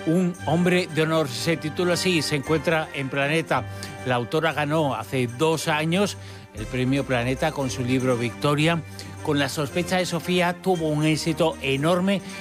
Un hombre de honor, se titula así, se encuentra en Planeta. La autora ganó hace 2 años el premio Planeta con su libro Victoria. Con La sospecha de Sofía tuvo un éxito enorme